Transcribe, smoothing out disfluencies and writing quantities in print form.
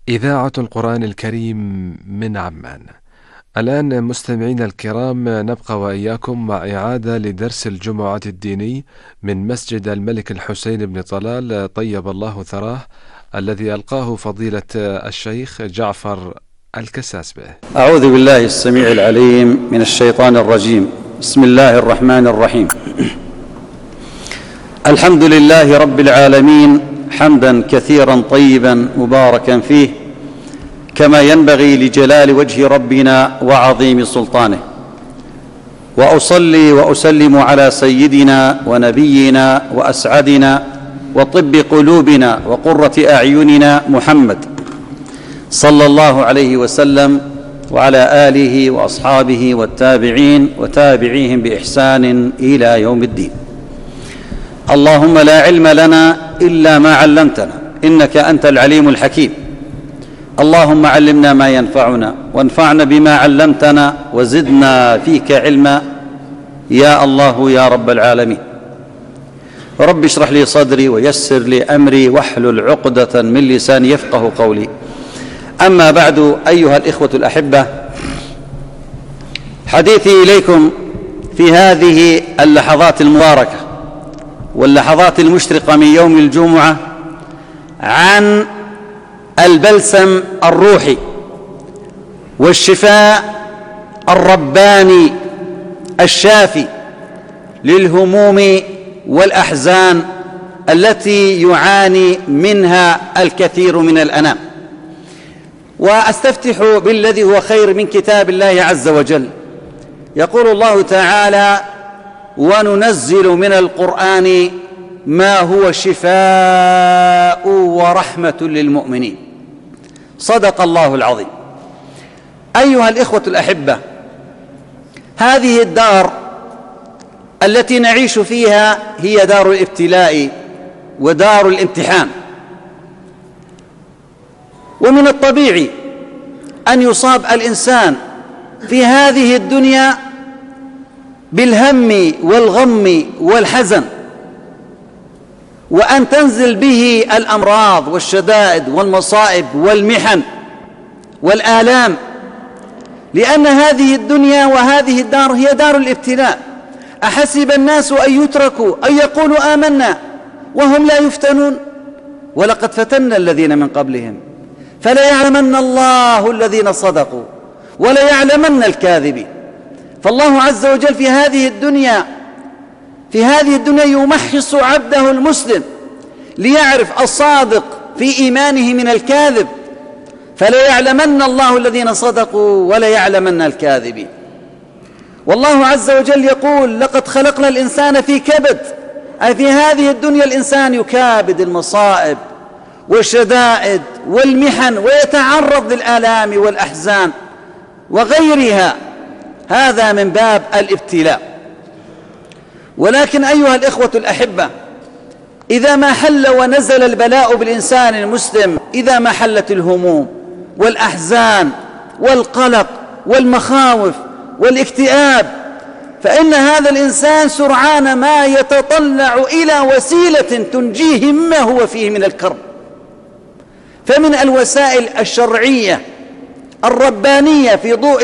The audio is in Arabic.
إذاعة القرآن الكريم من عمان. الآن مستمعين الكرام نبقى وإياكم مع إعادة لدرس الجمعة الديني من مسجد الملك الحسين بن طلال طيب الله ثراه، الذي ألقاه فضيلة الشيخ جعفر الكساسبة. أعوذ بالله السميع العليم من الشيطان الرجيم. بسم الله الرحمن الرحيم. الحمد لله رب العالمين، حمدا كثيرا طيبا مباركا فيه، كما ينبغي لجلال وجه ربنا وعظيم سلطانه. وأصلي وأسلم على سيدنا ونبينا وأسعدنا وطب قلوبنا وقرة أعيننا محمد صلى الله عليه وسلم، وعلى آله وأصحابه والتابعين وتابعيهم بإحسان إلى يوم الدين. اللهم لا علم لنا إلا ما علمتنا، إنك أنت العليم الحكيم. اللهم علمنا ما ينفعنا وانفعنا بما علمتنا وزدنا فيك علما، يا الله يا رب العالمين. رب اشرح لي صدري ويسر لي أمري واحلل عقدة من لساني يفقه قولي. أما بعد، أيها الإخوة الأحبة، حديثي إليكم في هذه اللحظات المباركة واللحظات المشرقة من يوم الجمعة عن البلسم الروحي والشفاء الرباني الشافي للهموم والأحزان التي يعاني منها الكثير من الأنام. وأستفتح بالذي هو خير من كتاب الله عز وجل. يقول الله تعالى: وننزل من القرآن ما هو شفاء ورحمة للمؤمنين. صدق الله العظيم. أيها الإخوة الأحبة، هذه الدار التي نعيش فيها هي دار الابتلاء ودار الامتحان، ومن الطبيعي أن يصاب الإنسان في هذه الدنيا بالهم والغم والحزن، وأن تنزل به الأمراض والشدائد والمصائب والمحن والآلام، لأن هذه الدنيا وهذه الدار هي دار الابتلاء. أحسب الناس أن يتركوا أن يقولوا آمنا وهم لا يفتنون، ولقد فتنا الذين من قبلهم فليعلمن الله الذين صدقوا وليعلمن الكاذبين. فالله عز وجل في هذه الدنيا يمحص عبده المسلم ليعرف الصادق في إيمانه من الكاذب، فليعلمن الله الذين صدقوا وليعلمن الكاذبين. والله عز وجل يقول: لقد خلقنا الإنسان في كبد، أي في هذه الدنيا الإنسان يكابد المصائب والشدائد والمحن ويتعرض للآلام والأحزان وغيرها، هذا من باب الابتلاء. ولكن أيها الإخوة الأحبة، إذا ما حل ونزل البلاء بالإنسان المسلم، إذا ما حلت الهموم والأحزان والقلق والمخاوف والاكتئاب، فإن هذا الإنسان سرعان ما يتطلع إلى وسيلة تنجيه مما هو فيه من الكرب. فمن الوسائل الشرعية الربانية في ضوء